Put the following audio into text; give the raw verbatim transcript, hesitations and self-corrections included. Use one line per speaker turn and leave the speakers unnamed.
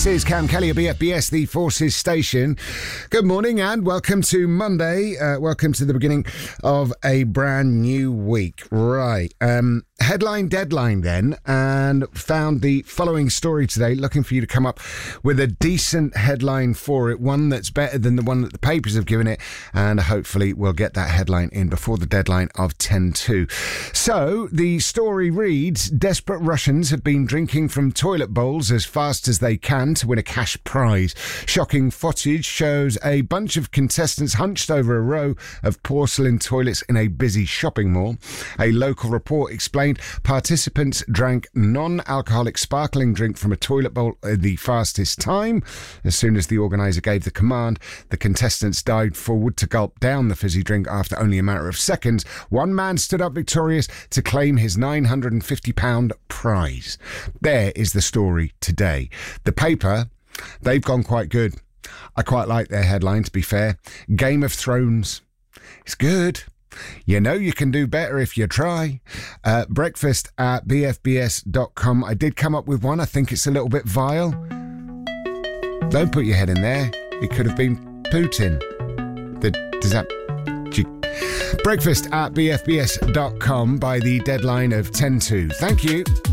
This is Cam Kelly of B F B S, the Forces Station. Good morning and welcome to Monday. Uh, welcome to the beginning of a brand new week. Right. Um, headline deadline then, and found the following story today, looking for you to come up with a decent headline for it, one that's better than the one that the papers have given it, and hopefully we'll get that headline in before the deadline of ten to. So the story reads, desperate Russians have been drinking from toilet bowls as fast as they can to win a cash prize. Shocking footage shows a bunch of contestants hunched over a row of porcelain toilets in a busy shopping mall. A local report explained participants drank non-alcoholic sparkling drink from a toilet bowl at the fastest time. As soon as the organiser gave the command, the contestants dived forward to gulp down the fizzy drink after only a matter of seconds. One man stood up victorious to claim his nine hundred fifty pounds prize. There is the story today. The paper, they've gone quite good. I quite like their headline, to be fair. Game of Thrones. It's good. You know you can do better if you try. Uh, breakfast at b f b s dot com. I did come up with one. I think it's a little bit vile. Don't put your head in there. It could have been Putin. The, does that... Breakfast at b f b s dot com by the deadline of ten to. Thank you.